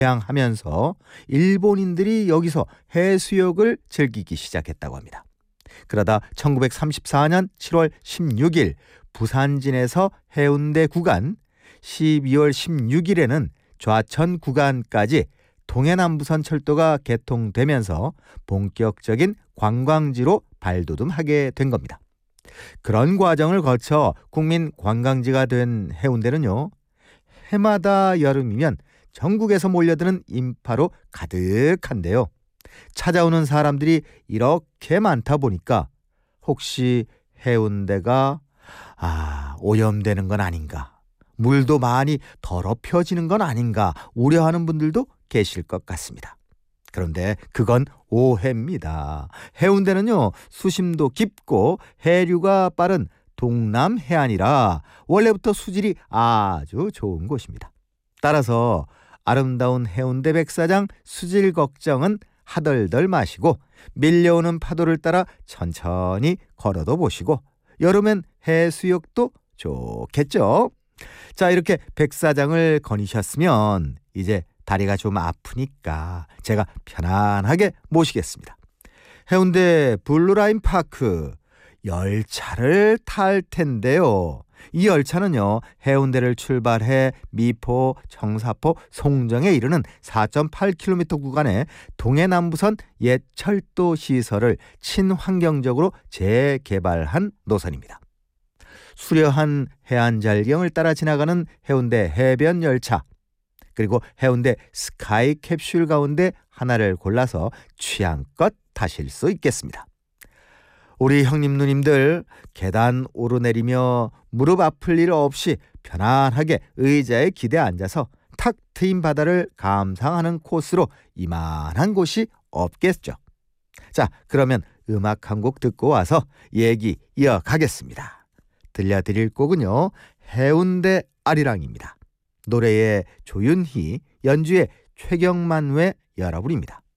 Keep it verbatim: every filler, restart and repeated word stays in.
하면서 일본인들이 여기서 해수욕을 즐기기 시작했다고 합니다. 그러다 천구백삼십사 년 칠월 십육일 부산진에서 해운대 구간, 십이월 십육일에는 좌천 구간까지 동해남부선 철도가 개통되면서 본격적인 관광지로 발돋움하게 된 겁니다. 그런 과정을 거쳐 국민 관광지가 된 해운대는요, 해마다 여름이면 전국에서 몰려드는 인파로 가득한데요. 찾아오는 사람들이 이렇게 많다 보니까 혹시 해운대가 아 오염되는 건 아닌가, 물도 많이 더럽혀지는 건 아닌가 우려하는 분들도 계실 것 같습니다. 그런데 그건 오해입니다. 해운대는요, 수심도 깊고 해류가 빠른 동남 해안이라 원래부터 수질이 아주 좋은 곳입니다. 따라서 아름다운 해운대 백사장 수질 걱정은 하덜덜 마시고 밀려오는 파도를 따라 천천히 걸어도 보시고 여름엔 해수욕도 좋겠죠. 자, 이렇게 백사장을 거니셨으면 이제 다리가 좀 아프니까 제가 편안하게 모시겠습니다. 해운대 블루라인 파크 열차를 탈 텐데요. 이 열차는요, 해운대를 출발해 미포, 청사포, 송정에 이르는 사 점 팔 킬로미터 구간의 동해남부선 옛 철도 시설을 친환경적으로 재개발한 노선입니다. 수려한 해안절경을 따라 지나가는 해운대 해변 열차, 그리고 해운대 스카이 캡슐 가운데 하나를 골라서 취향껏 타실 수 있겠습니다. 우리 형님 누님들 계단 오르내리며 무릎 아플 일 없이 편안하게 의자에 기대 앉아서 탁 트인 바다를 감상하는 코스로 이만한 곳이 없겠죠. 자, 그러면 음악 한 곡 듣고 와서 얘기 이어가겠습니다. 들려드릴 곡은요, 해운대 아리랑입니다. 노래의 조윤희, 연주의 최경만 외 여러분입니다.